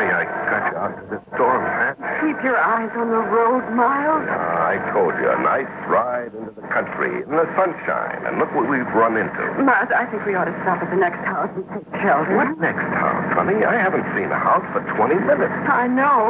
Honey, I got you out to this storm, man. Keep your eyes on the road, Miles. I told you, a nice ride into the country, in the sunshine. And look what we've run into. Miles, I think we ought to stop at the next house and take shelter. What next house, honey? I haven't seen a house for 20 minutes. I know.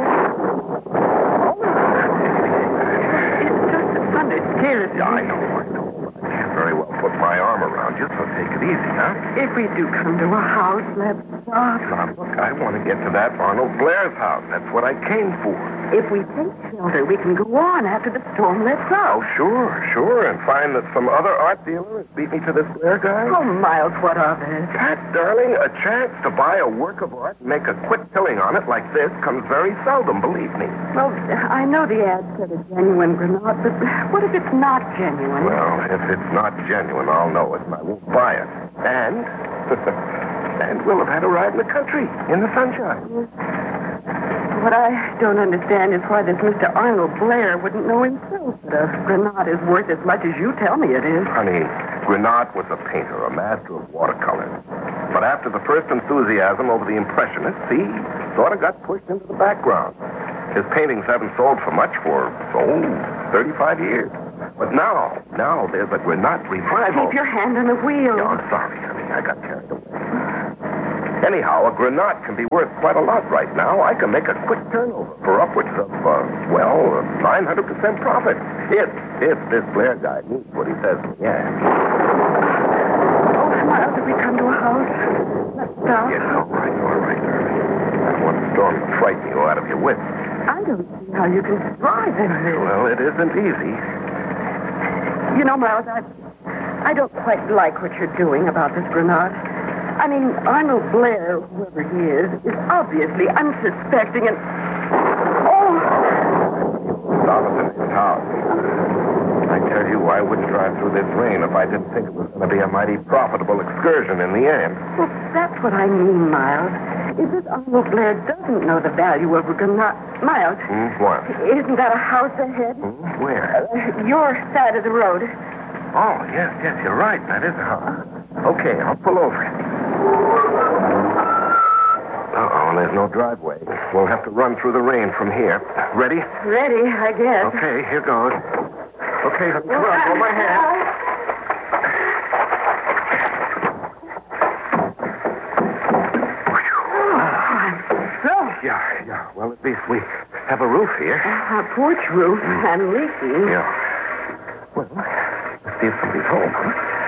It's just the thunder scares me. Yeah, I know. I can't very well put my arm around you, so take it easy, huh? If we do come to a house, let's stop. Now, look, I want to get to that Arnold Blair's house. That's what I came for. If we take shelter, we can go on after the storm lets up. Oh, sure. And find that some other art dealer has beat me to this Blair guy. Oh, Miles, what of it? Pat, darling, a chance to buy a work of art and make a quick killing on it like this comes very seldom, believe me. Well, I know the ad said a genuine granite, but what if it's not genuine? Well, if it's not genuine, I'll know it and I won't buy it. And and we'll have had a ride in the country, in the sunshine. What I don't understand is why this Mr. Arnold Blair wouldn't know himself that a granite is worth as much as you tell me it is. Honey, Granat was a painter, a master of watercolor. But after the first enthusiasm over the Impressionists, he sort of got pushed into the background. His paintings haven't sold for much for, 35 years. But now there's a Granat revival. Keep your hand on the wheel. Oh, sorry, honey. I got carried away. Anyhow, a Granat can be worth quite a lot right now. I can make a quick turnover for upwards of, 900% profit. If this Blair guy means what he says. Yeah. Oh, Miles, if we come to a house, let's stop. Yes, all right, darling. I don't want the storm to frighten you out of your wits. I don't see how you can survive in this. Well, it isn't easy. You know, Miles, I don't quite like what you're doing about this Granat. I mean, Arnold Blair, whoever he is obviously unsuspecting and... Oh! Jonathan, house. I tell you, I wouldn't drive through this rain if I didn't think it was going to be a mighty profitable excursion in the end. Well, that's what I mean, Miles. If this Arnold Blair doesn't know the value of a Granat... Miles. What? Isn't that a house ahead? Where? Your side of the road. Oh, yes, you're right. That is a house. Okay, I'll pull over. Uh-oh, there's no driveway. We'll have to run through the rain from here. Ready? Ready, I guess. Okay, here goes. Okay, come on, hold my hand. Yeah. Well, at least we have a roof here. A porch roof and leaking. Yeah. Well, let's see if somebody's home, huh?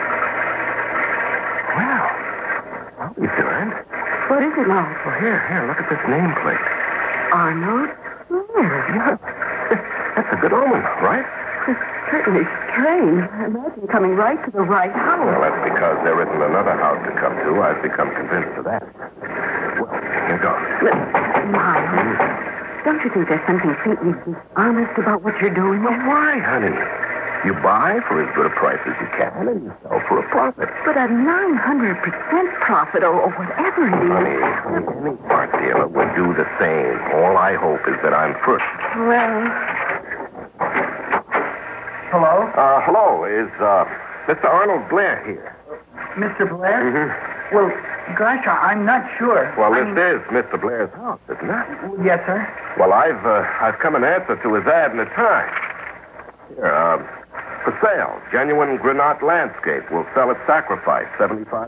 Well, I'll be darned. What is it, Miles? Well, here, look at this nameplate. Arnold Blair. Yeah. That's a good omen, right? It's certainly strange. Imagine coming right to the right house. Well, that's because there isn't another house to come to. I've become convinced of that. Well, here goes. Miles, don't you think there's something faintly dishonest about what you're doing? Well, why, honey? You buy for as good a price as you can, and you sell for a profit. But a 900% profit, or whatever it is. Honey, any art dealer would do the same. All I hope is that I'm first. Well... Hello? Hello. Is, Mr. Arnold Blair here? Mr. Blair? Mm-hmm. Well, gosh, I'm not sure. Well, this is Mr. Blair's house, isn't it? Yes, sir. Well, I've come in answer to his ad in the Times. Here, for sale, genuine Granat landscape. Will sell at sacrifice, $75.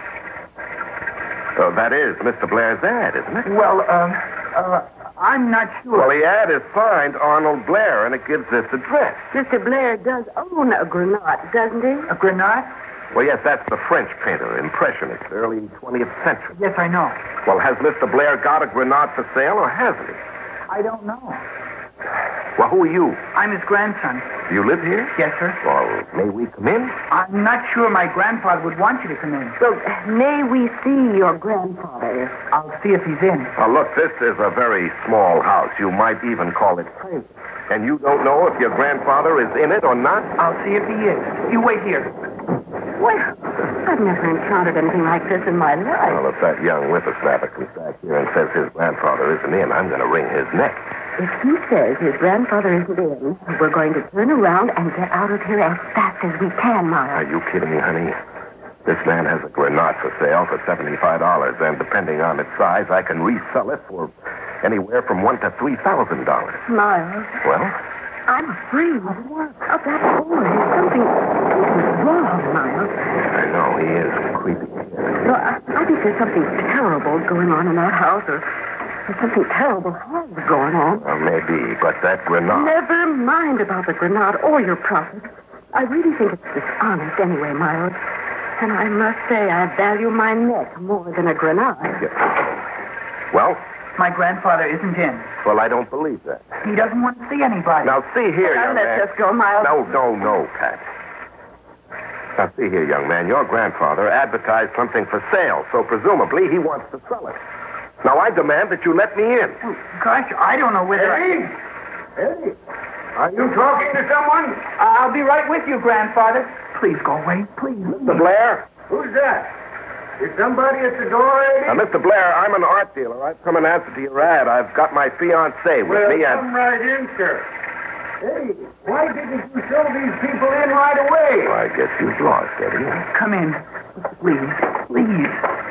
That is Mr. Blair's ad, isn't it? Well, I'm not sure. Well, the ad is signed Arnold Blair, and it gives this address. Mr. Blair does own a Granat, doesn't he? A Granat? Well, yes, that's the French painter, Impressionist, early 20th century. Yes, I know. Well, has Mr. Blair got a Granat for sale, or hasn't he? I don't know. Well, who are you? I'm his grandson. Do you live here? Yes, sir. Well, may we come in? I'm not sure my grandfather would want you to come in. Well, may we see your grandfather? I'll see if he's in. Now, look, this is a very small house. You might even call it tiny. And you don't know if your grandfather is in it or not? I'll see if he is. You wait here. Well, I've never encountered anything like this in my life. Well, if that young whippersnapper comes back here and says his grandfather isn't in, I'm going to wring his neck. If he says his grandfather isn't in, we're going to turn around and get out of here as fast as we can, Miles. Are you kidding me, honey? This man has a Granat for sale for $75, and depending on its size, I can resell it for Anywhere from $1,000 to $3,000. Miles, Well, I'm afraid of that boy. Something's wrong, Miles. I know he is creepy. No, I think there's something terrible going on in that house, or something terrible has going on. Well, maybe, but that Grenade. Never mind about the Grenade or your profit. I really think it's dishonest anyway, Miles. And I must say I value my neck more than a Grenade. Well? My grandfather isn't in. Well, I don't believe that. He doesn't want to see anybody. Now, see here, young man. Let's just go, Miles. No, Pat. Now, see here, young man. Your grandfather advertised something for sale, so presumably he wants to sell it. Now, I demand that you let me in. Oh, gosh, I don't know whether... Eddie, are you talking to someone? I'll be right with you, grandfather. Please go away, please. Mr. Blair? Who's that? Is somebody at the door, Eddie? Mr. Blair, I'm an art dealer. I've come in answer to your ad. I've got my fiancée with Well, me and... come right in, sir. Eddie, why didn't you show these people in right away? Well, I guess you've lost, Eddie. Come in. Please, please.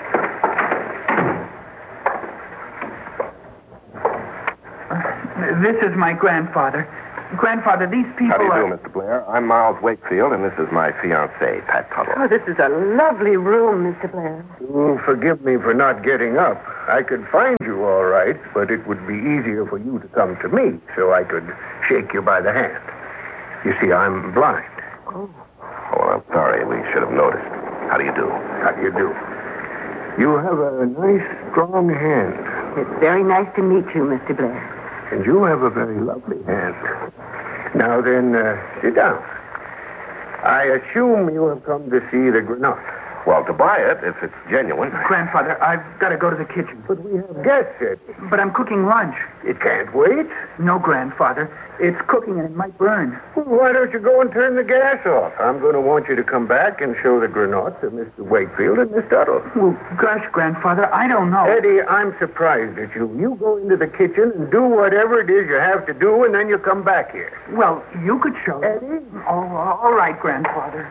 This is my grandfather. Grandfather, these people How do you are... do, Mr. Blair? I'm Miles Wakefield, and this is my fiancée, Pat Tuttle. Oh, this is a lovely room, Mr. Blair. You'll forgive me for not getting up. I could find you all right, but it would be easier for you to come to me so I could shake you by the hand. You see, I'm blind. Oh. Oh, I'm sorry. We should have noticed. How do you do? How do you do? You have a nice, strong hand. It's very nice to meet you, Mr. Blair. And you have a very lovely hand. Now then, sit down. I assume you have come to see the Grenade. Well, to buy it, if it's genuine. Grandfather, I've got to go to the kitchen. But we have guests, Eddie. But I'm cooking lunch. It can't wait. No, grandfather. It's cooking and it might burn. Well, why don't you go and turn the gas off? I'm going to want you to come back and show the Grenade to Mr. Wakefield and Miss Tuttle. Well, gosh, grandfather, I don't know. Eddie, I'm surprised at you. You go into the kitchen and do whatever it is you have to do, and then you come back here. Well, you could show them. Eddie? Oh, all right, grandfather.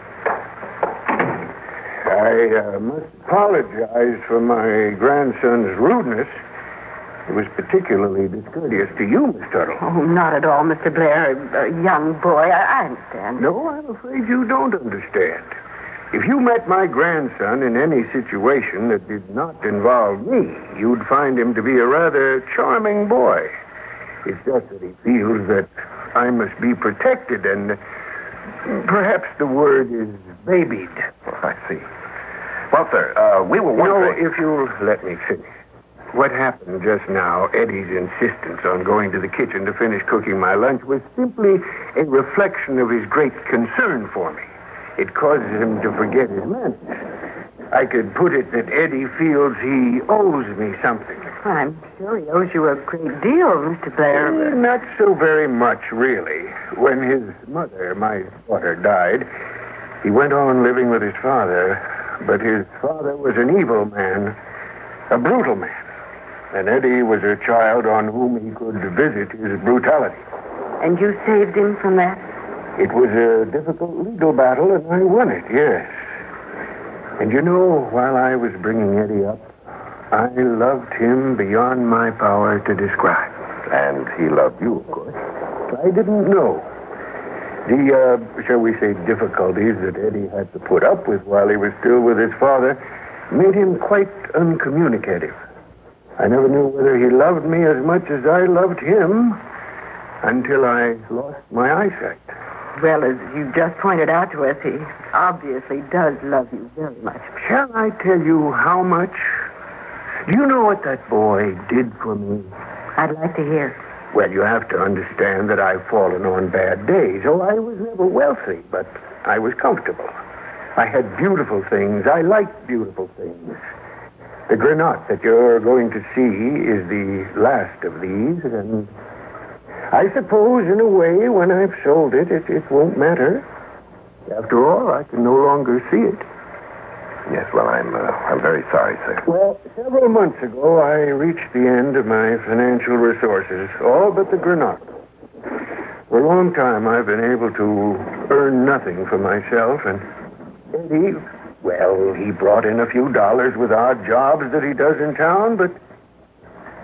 I must apologize for my grandson's rudeness. It was particularly discourteous to you, Miss Tuttle. Oh, not at all, Mr. Blair. A young boy. I understand. No, I'm afraid you don't understand. If you met my grandson in any situation that did not involve me, you'd find him to be a rather charming boy. It's just that he feels that I must be protected and perhaps the word is babied. Oh, I see. Well, sir, we were wondering... If you'll let me finish. What happened just now, Eddie's insistence on going to the kitchen to finish cooking my lunch, was simply a reflection of his great concern for me. It causes him to forget his manners. I could put it that Eddie feels he owes me something. I'm sure he owes you a great deal, Mr. Blair. Not so very much, really. When his mother, my daughter, died, he went on living with his father, but his father was an evil man, a brutal man. And Eddie was a child on whom he could visit his brutality. And you saved him from that? It was a difficult legal battle, and I won it, yes. And you know, while I was bringing Eddie up, I loved him beyond my power to describe. And he loved you, of course. I didn't know. The, shall we say, difficulties that Eddie had to put up with while he was still with his father made him quite uncommunicative. I never knew whether he loved me as much as I loved him until I lost my eyesight. Well, as you just pointed out to us, he obviously does love you very much. Shall I tell you how much? Do you know what that boy did for me? I'd like to hear. Well, you have to understand that I've fallen on bad days. Oh, I was never wealthy, but I was comfortable. I had beautiful things. I liked beautiful things. The Grenade that you're going to see is the last of these, and I suppose, in a way, when I've sold it, it won't matter. After all, I can no longer see it. Yes, well, I'm very sorry, sir. Well, several months ago, I reached the end of my financial resources, all but the Grenade. For a long time, I've been able to earn nothing for myself, and Eddie, well, he brought in a few dollars with odd jobs that he does in town, but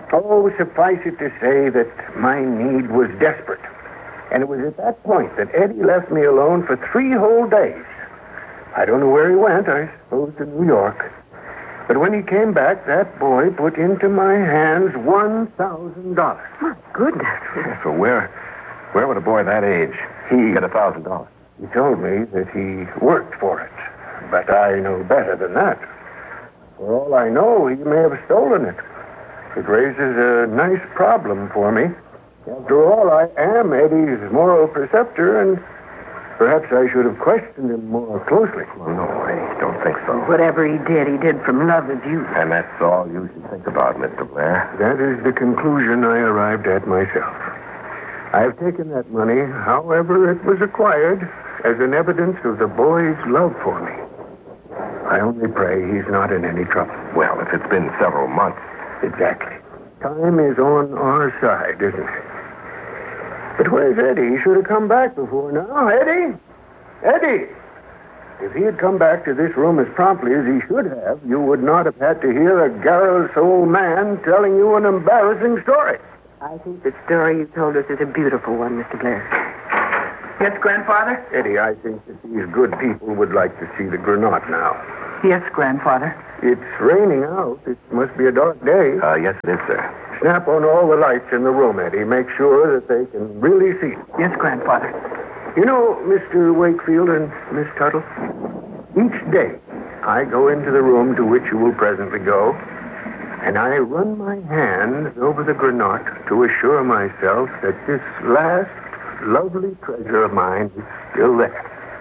Oh, suffice it to say that my need was desperate. And it was at that point that Eddie left me alone for 3 whole days. I don't know where he went, I suppose to New York. But when he came back, that boy put into my hands $1,000. My goodness. So where would a boy that age get $1,000? He told me that he worked for it. But I know better than that. For all I know, he may have stolen it. It raises a nice problem for me. After all, I am Eddie's moral preceptor, and perhaps I should have questioned him more closely. No, I don't think so. Whatever he did from love of you. And that's all you should think about, Mr. Blair. That is the conclusion I arrived at myself. I have taken that money, however it was acquired, as an evidence of the boy's love for me. I only pray he's not in any trouble. Well, if it's been several months. Exactly. Time is on our side, isn't it? But where's Eddie? He should have come back before now. Eddie! Eddie! If he had come back to this room as promptly as he should have, you would not have had to hear a garrulous old man telling you an embarrassing story. I think the story you told us is a beautiful one, Mr. Blair. Yes, Grandfather? Eddie, I think that these good people would like to see the Granat now. Yes, Grandfather. It's raining out. It must be a dark day. Yes, it is, sir. Snap on all the lights in the room, Eddie. Make sure that they can really see. Yes, Grandfather. You know, Mr. Wakefield and Miss Tuttle, each day I go into the room to which you will presently go, and I run my hands over the Granat to assure myself that this last lovely treasure of mine is still there.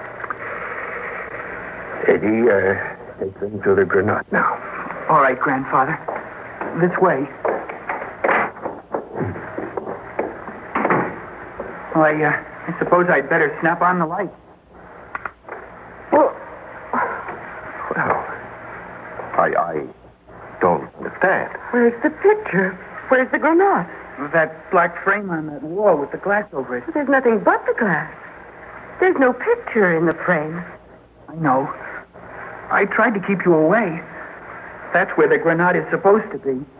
Eddie, take them to the Granat now. All right, Grandfather. This way. Oh, I suppose I'd better snap on the light. Well, I don't understand. Where's the picture? Where's the Granat? That black frame on that wall with the glass over it. There's nothing but the glass. There's no picture in the frame. I know. I tried to keep you away. That's where the Granat is supposed to be.